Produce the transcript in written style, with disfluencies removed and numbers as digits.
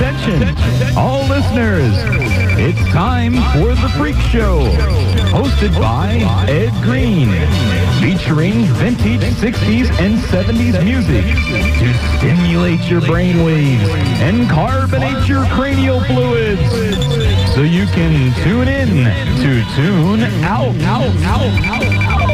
Attention, all listeners. It's time for The Freak Show, hosted by Ed Green, featuring vintage 60s and 70s music to stimulate your brainwaves and carbonate your cranial fluids so you can tune in to tune out.